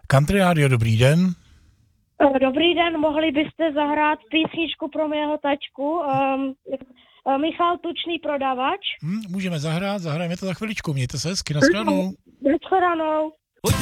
Country Radio, dobrý den. Dobrý den, mohli byste zahrát písničku pro mého tačku? Michal Tučný, Prodavač. Můžeme zahrát, zahrajeme to za chviličku, mějte se hezky, nashledanou. Nashledanou.